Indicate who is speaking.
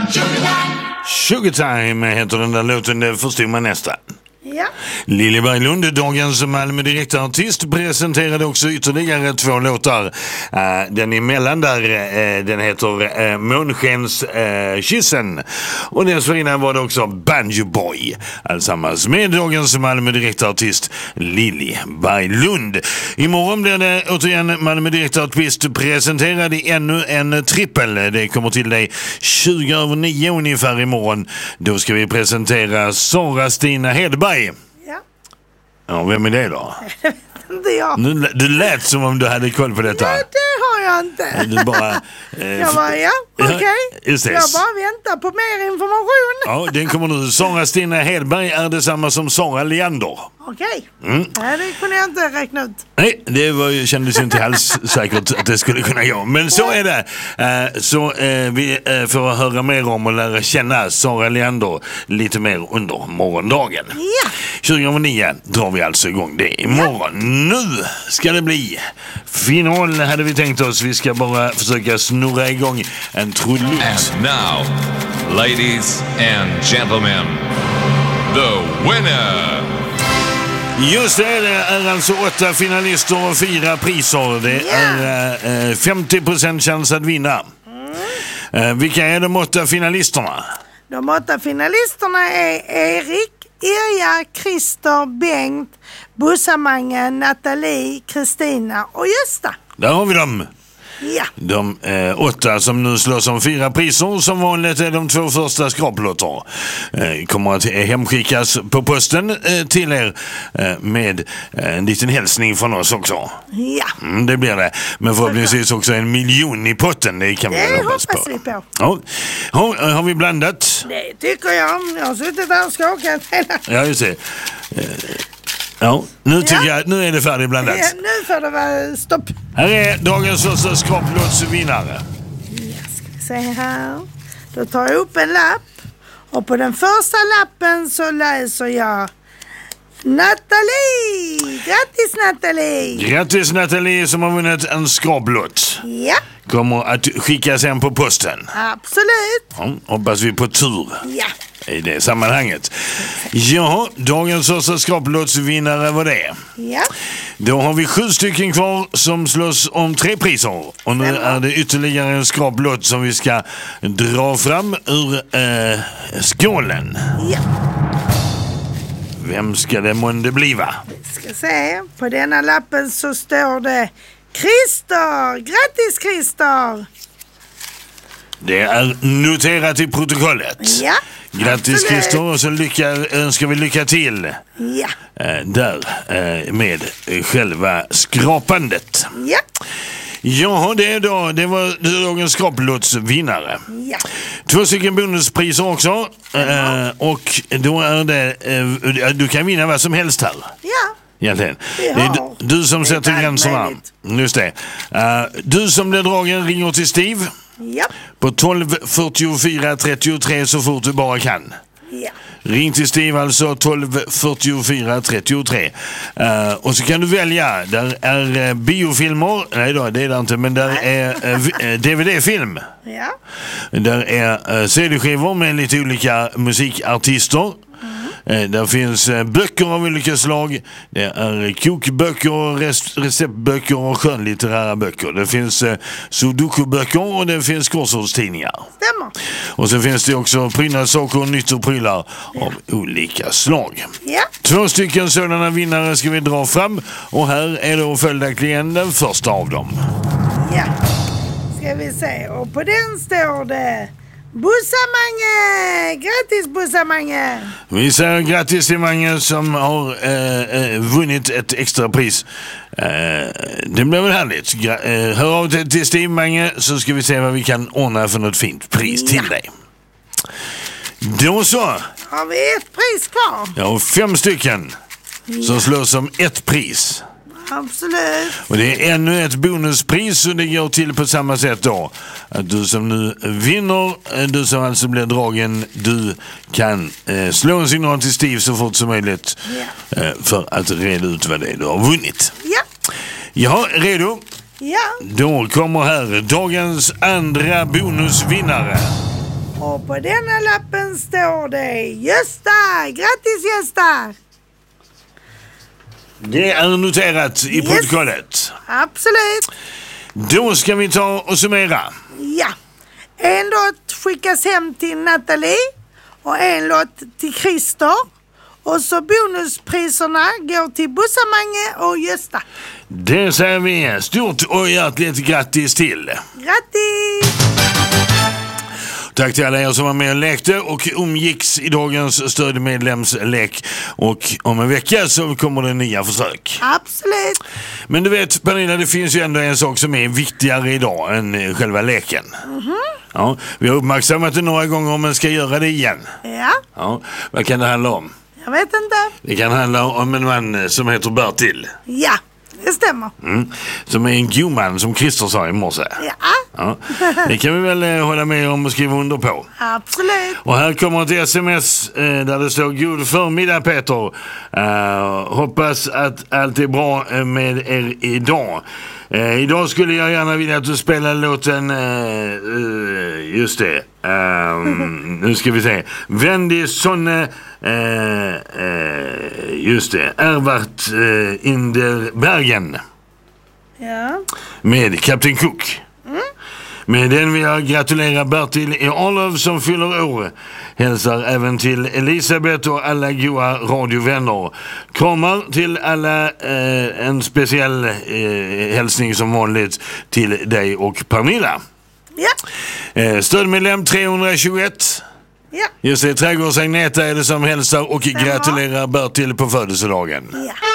Speaker 1: Sugar Time heter den där låten, det förstår man nästan.
Speaker 2: Ja.
Speaker 1: Lili Berglund, dagens Malmö direktartist, presenterade också ytterligare 2 låtar. Den emellan där, den heter Månskenskyssen. Och dessförinnan var det också Banjo Boy. Allsammans med dagens Malmö direktartist Lili Berglund. Imorgon blir det återigen Malmö direktartist presenterad i ännu en trippel. Det kommer till dig 20:09 ungefär imorgon. Då ska vi presentera Sara-Stina Hedberg.
Speaker 2: Ja.
Speaker 1: Ja, vem är det då?
Speaker 2: Inte jag.
Speaker 1: Du lät som om du hade koll på detta.
Speaker 2: Ja, det har jag inte.
Speaker 1: Du bara...
Speaker 2: Jag bara, ja, okej.
Speaker 1: Just det.
Speaker 2: Jag bara väntar på mer information.
Speaker 1: Ja, den kommer nu. Sara-Stina Hedberg är detsamma som Sara Leander.
Speaker 2: Okej. Nej, det kunde jag inte räkna ut.
Speaker 1: Nej, det kändes inte alls säkert att det skulle kunna gå. Men så är det. Vi får höra mer om och lära känna Sara Leander lite mer under morgondagen.
Speaker 2: Ja.
Speaker 1: 2009 drar vi alltså igång det imorgon. Nu ska det bli final, hade vi tänkt oss. Vi ska bara försöka snurra igång en trudelutt.
Speaker 3: And now, ladies and gentlemen, the winner!
Speaker 1: Just det är alltså 8 finalister och 4 priser. Det är 50% chans att vinna. Vilka är de 8 finalisterna?
Speaker 2: De 8 finalisterna är Erik, Irja, Christer, Bengt, Bussamange, Nathalie, Kristina och Gösta.
Speaker 1: Där har vi dem.
Speaker 2: Ja.
Speaker 1: De 8 som nu slås om 4 priser. Som vanligt är de 2 första skraplotter. Kommer att hemskickas på posten till er med en liten hälsning från oss också.
Speaker 2: Ja.
Speaker 1: Det blir det. Men förhoppningsvis också 1 miljon i potten. Det kan vi hoppas på.
Speaker 2: Vi på.
Speaker 1: Ja. Har vi blandat?
Speaker 2: Det tycker jag. Jag har suttit där och skakat hela.
Speaker 1: Ja, just det. Ja, nu tycker jag att nu är det färdigblandat.
Speaker 2: Ja, nu får det vara stopp.
Speaker 1: Här är dagens första skraplottsvinnare.
Speaker 2: Ja, ska vi se här. Då tar jag upp en lapp. Och på den första lappen så läser jag Nathalie. Grattis Nathalie.
Speaker 1: Grattis Nathalie som har vunnit en skraplott.
Speaker 2: Ja.
Speaker 1: Kommer att skickas hem på posten.
Speaker 2: Absolut.
Speaker 1: Ja, hoppas vi på tur.
Speaker 2: Ja.
Speaker 1: I det sammanhanget. Ja, dagens första skraplottsvinnare var det.
Speaker 2: Ja.
Speaker 1: Då har vi 7 stycken kvar som slåss om 3 priser. Och nu är det ytterligare en skraplott som vi ska dra fram ur skålen.
Speaker 2: Ja.
Speaker 1: Vem ska det månde bliva?
Speaker 2: Vi ska se. På denna lappen så står det Christer. Grattis Christer.
Speaker 1: Det är noterat i protokollet.
Speaker 2: Ja.
Speaker 1: Grattis Christer, och så önskar vi lycka till.
Speaker 2: Ja.
Speaker 1: Där med själva skrapandet.
Speaker 2: Ja.
Speaker 1: Ja, det var dagens skraplottsvinnare.
Speaker 2: Ja.
Speaker 1: 2 stycken bonuspriser också. Och då är det... du kan vinna vad som helst här.
Speaker 2: Ja.
Speaker 1: Egentligen. Det är du som sätter gränserna. Just det. Du som blir dragen ringer till Steve.
Speaker 2: Ja.
Speaker 1: På 12 44 33 så fort du bara kan.
Speaker 2: Ja.
Speaker 1: Ring till Steve alltså 12 44 33. Och så kan du välja. Där är biofilmer. Nej då, det är det inte. Men där är DVD-film.
Speaker 2: Ja.
Speaker 1: Där är CD-skivor med lite olika musikartister. Där finns böcker av olika slag. Det är kokböcker, receptböcker och skönlitterära böcker. Det finns sudoku-böcker och det finns korsordstidningar.
Speaker 2: Stämmer.
Speaker 1: Och så finns det också prydnadssaker och nyttoprylar av olika slag.
Speaker 2: Ja.
Speaker 1: 2 stycken sådana vinnare ska vi dra fram. Och här är då följaktligen den första av dem.
Speaker 2: Ja. Ska vi se. Och på den står det Bussamange! Grattis Bussamange!
Speaker 1: Vi säger grattis till Mange som har vunnit ett extra pris. Det blir väl härligt. Hör av till Steve Mange så ska vi se vad vi kan ordna för något fint pris till dig. Då så.
Speaker 2: Har vi ett pris kvar?
Speaker 1: Ja, 5 stycken som slås om ett pris.
Speaker 2: Absolut.
Speaker 1: Och det är ännu ett bonuspris och det går till på samma sätt då. Att du som nu vinner, du som alltså blir dragen, du kan slå en signal till Steve så fort som möjligt för att reda ut vad det är du har vunnit.
Speaker 2: Ja.
Speaker 1: Ja, redo?
Speaker 2: Ja.
Speaker 1: Då kommer här dagens andra bonusvinnare.
Speaker 2: Och på denna lappen står det Gösta. Grattis Gösta!
Speaker 1: Det är noterat i protokollet.
Speaker 2: Absolut.
Speaker 1: Då ska vi ta och summera.
Speaker 2: Ja. En låt skickas hem till Nathalie och en låt till Christer. Och så bonuspriserna går till Bussamange och Gösta.
Speaker 1: Det säger vi stort och hjärtligt grattis till.
Speaker 2: Grattis!
Speaker 1: Tack till alla er som var med och lekte och umgicks i dagens stödmedlemslek. Och om en vecka så kommer det nya försök.
Speaker 2: Absolut.
Speaker 1: Men du vet, Pernilla, det finns ju ändå en sak som är viktigare idag än själva leken. Ja, vi har uppmärksammat det några gånger, men ska göra det igen.
Speaker 2: Ja.
Speaker 1: Vad kan det handla om?
Speaker 2: Jag vet inte.
Speaker 1: Det kan handla om en man som heter Bertil.
Speaker 2: Ja, det stämmer.
Speaker 1: Som är en god man, som Christer sa i morse. Ja. Det kan vi väl hålla med om och skriva under på.
Speaker 2: Absolut.
Speaker 1: Och här kommer ett sms där det står: god förmiddag Peter. Hoppas att allt är bra med er idag. Idag skulle jag gärna vilja att du spelar låten just det. Nu ska vi se. Wendy Sonne just det. Ervart Inderbergen.
Speaker 2: Ja.
Speaker 1: Med Kapten Cook. Med den vill jag gratulera Bertil i Arlöv som fyller år. Hälsar även till Elisabeth och alla goa radiovänner. Kramar till alla, en speciell hälsning som vanligt till dig och Pernilla.
Speaker 2: Ja.
Speaker 1: Stödmedlem 321.
Speaker 2: Ja.
Speaker 1: Just det, Trädgårds Agneta är det som hälsar och gratulerar Bertil på födelsedagen.
Speaker 2: Ja.